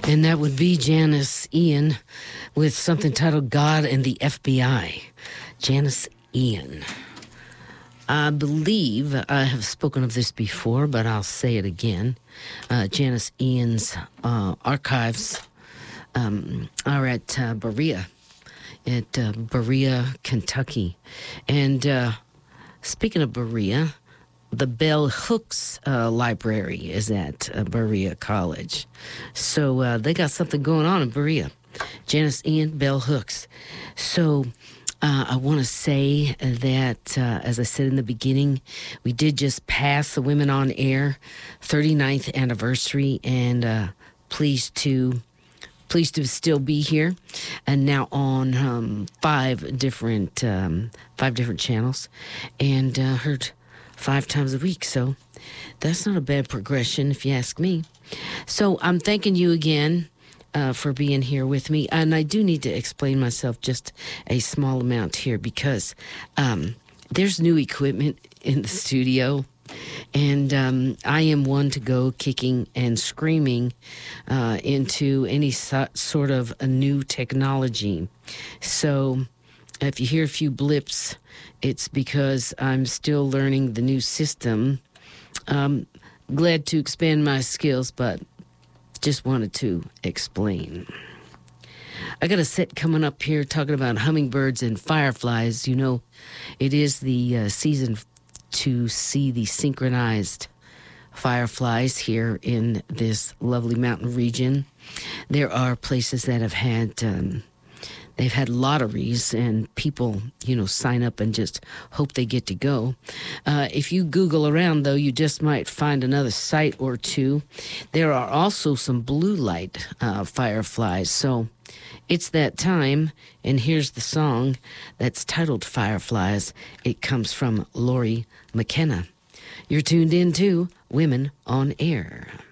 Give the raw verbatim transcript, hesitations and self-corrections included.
And that would be Janis Ian with something titled God and the F B I. Janis Ian. I believe I have spoken of this before, but I'll say it again. Uh, Janis Ian's uh, archives um, are at uh, Berea, at uh, Berea, Kentucky. And uh, speaking of Berea, the Bell Hooks uh, Library is at uh, Berea College. So uh, they got something going on in Berea. Janis Ian, Bell Hooks. So uh, I want to say that, uh, as I said in the beginning, we did just pass the Women on Air thirty-ninth anniversary, and uh, pleased to pleased to still be here, and now on um, five different um, five different channels, and uh, heard five times a week. So that's not a bad progression, if you ask me. So I'm thanking you again uh, for being here with me. And I do need to explain myself just a small amount here, because um, there's new equipment in the studio. And um, I am one to go kicking and screaming uh, into any so- sort of a new technology. So if you hear a few blips, it's because I'm still learning the new system. Um, glad to expand my skills, but just wanted to explain. I got a set coming up here talking about hummingbirds and fireflies. You know, it is the uh, season to see the synchronized fireflies here in this lovely mountain region. There are places that have had... Um, They've had lotteries, and people, you know, sign up and just hope they get to go. Uh, if you Google around, though, you just might find another site or two. There are also some blue light uh, fireflies. So it's that time, and here's the song that's titled Fireflies. It comes from Lori McKenna. You're tuned in to Women on Air.